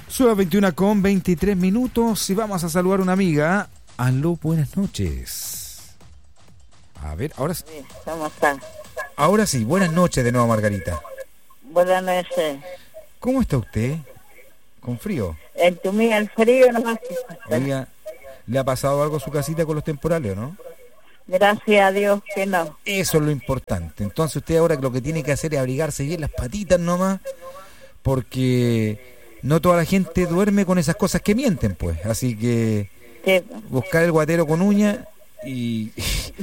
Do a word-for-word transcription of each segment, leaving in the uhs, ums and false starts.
Son las veintiuna con veintitrés minutos y vamos a saludar a una amiga. Aló, buenas noches. A ver, ahora sí. ¿Cómo está? Ahora sí, buenas noches de nuevo, Margarita. Buenas noches. ¿Cómo está usted? ¿Con frío? En tu mía el frío nomás. Oiga, ¿le ha pasado algo a su casita con los temporales, no? Gracias a Dios que no. Eso es lo importante. Entonces usted ahora lo que tiene que hacer es abrigarse bien las patitas nomás, porque no toda la gente duerme con esas cosas que mienten, pues. Así que Sí. buscar el guatero con uña y,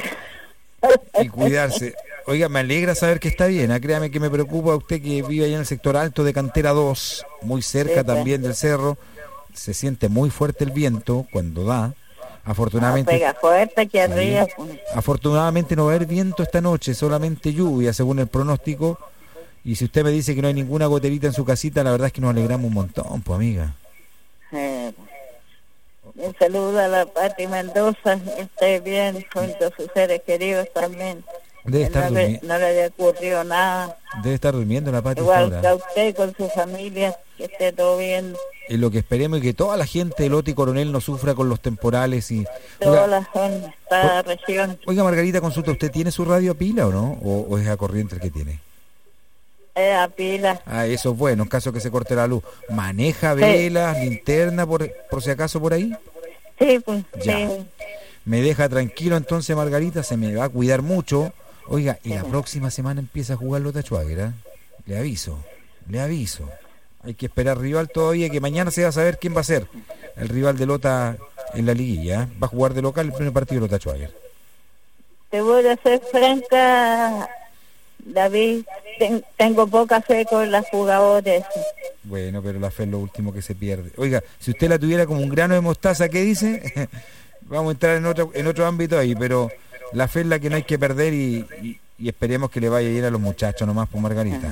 y cuidarse. Oiga, me alegra saber que está bien, ¿eh? Créame que me preocupa usted que vive allá en el sector alto de Cantera dos, muy cerca Sí, también del cerro. Se siente muy fuerte el viento cuando da. Afortunadamente, Ah, pega fuerte aquí arriba. sí, afortunadamente no va a haber viento esta noche, solamente lluvia según el pronóstico. Y si usted me dice que no hay ninguna goterita en su casita, la verdad es que nos alegramos un montón, pues amiga. Eh, un saludo a la Pati Mendoza, que esté bien junto a sus seres queridos también. Debe Que estar, no, le, durmi- no le haya ocurrido nada. debe estar durmiendo la Pati Igual ahora. que a usted con su familia, que esté todo bien. Y lo que esperemos es que toda la gente de Loti Coronel no sufra con los temporales. Y Toda oiga, la zona, esta región. oiga, Margarita, consulta, ¿usted tiene su radio a pila o no? ¿O, o es a corriente el que tiene? Es a pila. Ah, eso es bueno, en caso que se corte la luz. ¿Maneja Sí. velas, linterna, por, por si acaso por ahí? Sí, pues, Ya. sí. Me deja tranquilo entonces, Margarita, se me va a cuidar mucho. Oiga, y la Sí. próxima semana empieza a jugar Lota Schwager, ¿eh? Le aviso, le aviso. Hay que esperar rival todavía, que mañana se va a saber quién va a ser el rival de Lota en la liguilla, ¿eh? Va a jugar de local el primer partido de Lota Schwager. Te voy a ser franca, David, ten- tengo poca fe con los jugadores. Bueno, pero la fe es lo último que se pierde. Oiga, si usted la tuviera como un grano de mostaza, ¿qué dice? Vamos a entrar en otro, en otro ámbito ahí, pero la fe es la que no hay que perder y, y, y esperemos que le vaya bien a los muchachos nomás, por Margarita.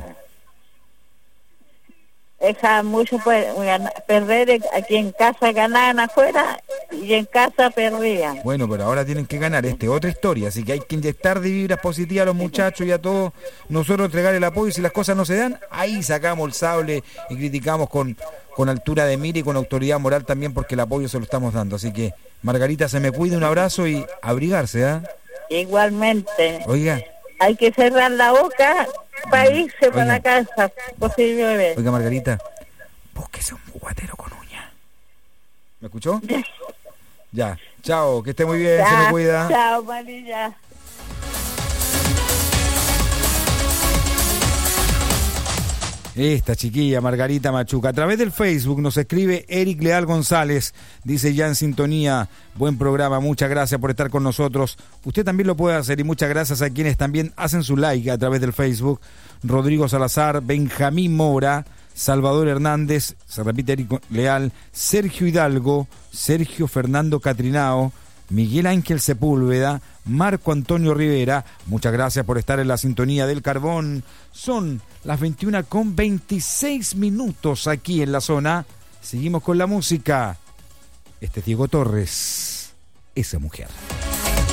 Deja mucho pues, gana- perder aquí en casa, ganaban afuera y en casa perdían. Bueno, pero ahora tienen que ganar, este otra historia, así que hay que inyectar de vibras positivas a los muchachos y a todos nosotros entregar el apoyo. Y si las cosas no se dan, ahí sacamos el sable y criticamos con, con altura de mira y con autoridad moral también, porque el apoyo se lo estamos dando. Así que, Margarita, se me cuide, un abrazo y abrigarse, ¿ah? Igualmente, Oiga, hay que cerrar la boca para irse para Oiga. la casa, posible. oiga, Margarita, búsquese un guatero con uña. ¿Me escuchó? Ya, chao, que esté muy bien, se me cuida. Chao, Marilla. Esta chiquilla, Margarita Machuca, a través del Facebook nos escribe Eric Leal González, dice ya en sintonía, buen programa, muchas gracias por estar con nosotros. Usted también lo puede hacer y muchas gracias a quienes también hacen su like a través del Facebook. Rodrigo Salazar, Benjamín Mora, Salvador Hernández, se repite Eric Leal, Sergio Hidalgo, Sergio Fernando Catrinao, Miguel Ángel Sepúlveda, Marco Antonio Rivera, muchas gracias por estar en la sintonía del Carbón. Son las veintiuna con veintiséis minutos aquí en la zona. Seguimos con la música. Este es Diego Torres, esa mujer.